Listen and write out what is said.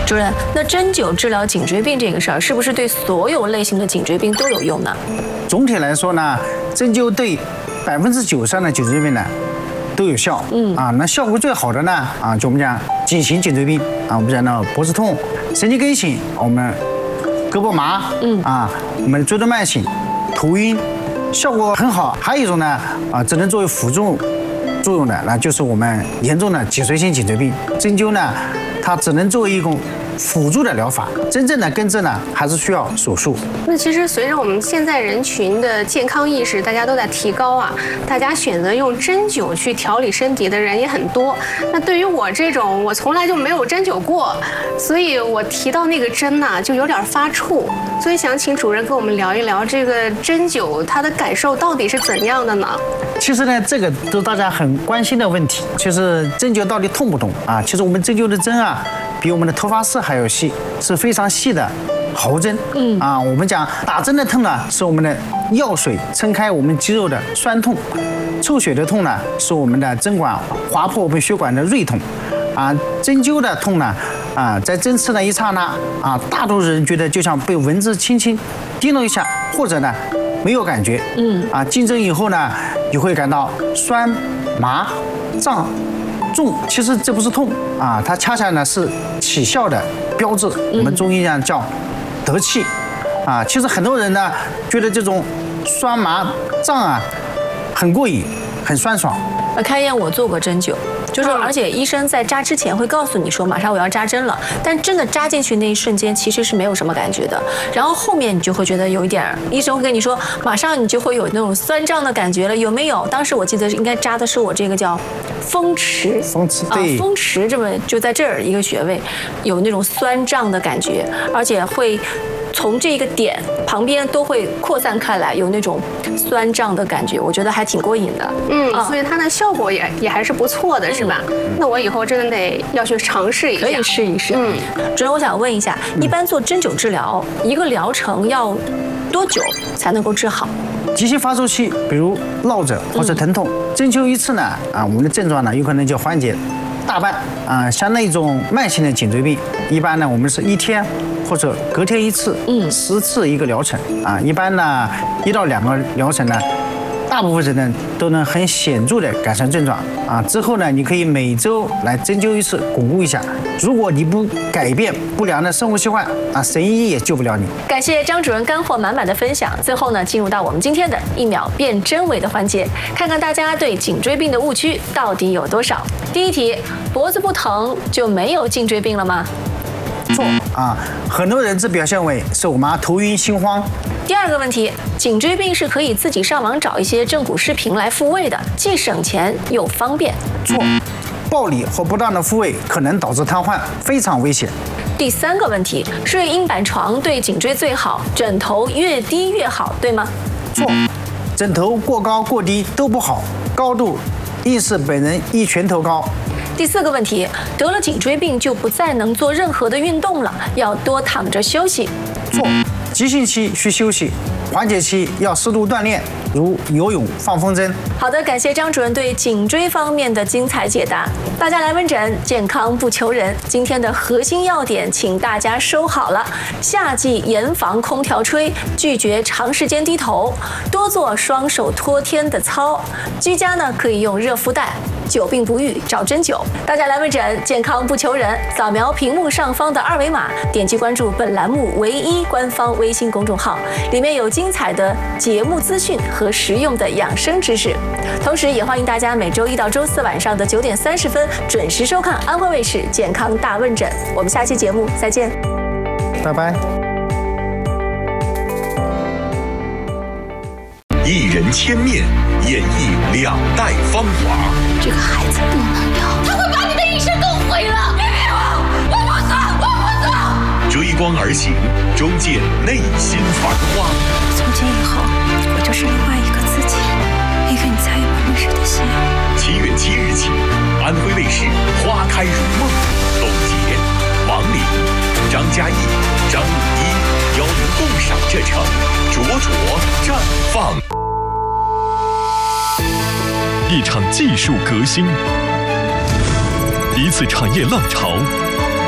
主任，那针灸治疗颈椎病这个事儿，是不是对所有类型的颈椎病都有用呢？ 总体来说呢，针灸对90%以上的颈椎病呢都有效。那效果最好的呢就我们讲颈型颈椎病我们讲到脖子痛、神经根型，我们胳膊麻，我们椎动脉型、头晕，效果很好。还有一种呢只能作为辅助作用的，那就是我们严重的脊髓性颈椎病。针灸呢，它只能作为一种辅助的疗法，真正的根治呢，还是需要手术。 那其实随着我们现在人群的健康意识，大家都在提高啊，大家选择用针灸去调理身体的人也很多。那对于我这种，我从来就没有针灸过，所以我提到那个针呢，就有点发怵。所以想请主任跟我们聊一聊这个针灸它的感受到底是怎样的呢？ 其实呢，这个都大家很关心的问题，就是针灸到底痛不痛啊？其实我们针灸的针比我们的头发丝还要细，是非常细的毫针。我们讲打针的痛呢，是我们的药水撑开我们肌肉的酸痛；抽血的痛呢，是我们的针管划破我们血管的锐痛。针灸的痛呢，在针刺的一刹那大多数人觉得就像被蚊子轻轻叮了一下，或者呢没有感觉。进针以后呢，你会感到酸、麻、胀、重，其实这不是痛它恰恰呢是起效的标志。我们中医讲叫得气其实很多人呢觉得这种酸麻胀很过瘾，很酸爽。 开燕，我做过针灸，就是而且医生在扎之前会告诉你说马上我要扎针了，但真的扎进去那一瞬间其实是没有什么感觉的，然后后面你就会觉得有一点，医生会跟你说马上你就会有那种酸胀的感觉了，有没有？当时我记得应该扎的是我这个叫风池， 对， 风池这么就在这儿一个穴位，有那种酸胀的感觉，而且会从这个点旁边都会扩散开来，有那种酸胀的感觉，我觉得还挺过瘾的。 所以它的效果也还是不错的，是吧？那我以后真的要去尝试一下， 可以试一试。主任，我想问一下，一般做针灸治疗，一个疗程要多久才能够治好？ 急性发作期，比如落枕或者疼痛，针灸一次呢，我们的症状呢有可能就缓解大半。像那种慢性的颈椎病，一般呢我们是1天或者隔天1次，10次一个疗程一般呢1到2个疗程呢，大部分人呢都能很显著的改善症状之后呢，你可以每周来针灸一次，巩固一下。如果你不改变不良的生活习惯神医也救不了你。 感谢张主任干货满满的分享。最后呢，进入到我们今天的1秒辨真伪的环节，看看大家对颈椎病的误区到底有多少。第一题，脖子不疼就没有颈椎病了吗？ 错很多人只表现为手麻、头晕、心慌。 第二个问题，颈椎病是可以自己上网找一些正骨视频来复位的，既省钱又方便。 错，暴力或不当的复位可能导致瘫痪，非常危险。 第三个问题，睡硬板床对颈椎最好，枕头越低越好，对吗？ 错，枕头过高过低都不好，高度应是本人1拳头高。 第四个问题，得了颈椎病就不再能做任何的运动了，要多躺着休息。 错，急性期需休息，缓解期要适度锻炼，如游泳、放风筝。 好的，感谢张主任对颈椎方面的精彩解答。大家来问诊，健康不求人。今天的核心要点，请大家收好了。夏季严防空调吹，拒绝长时间低头，多做双手托天的操。居家呢可以用热敷袋。久病不愈找针灸。大家来问诊，健康不求人，扫描屏幕上方的2维码，点击关注本栏目唯一官方微信公众号，里面有精彩的节目资讯和实用的养生知识。同时也欢迎大家每周1到周4晚上的9点30分准时收看安徽卫视健康大问诊。我们下期节目再见， 拜拜。 一人千面，演绎2代芳华。 这个孩子不能要，他会把你的一生都毁了。别逼我，我不走，我不走。 追光而行，终见内心繁花。 从今以后，我就是另外一个自己，一个你再也不认识的心。 7月7日起，安徽卫视《花开如梦》，董洁、王琳、张嘉译、张鲁一邀您共赏这场灼灼绽放。一场技术革新，一次产业浪潮。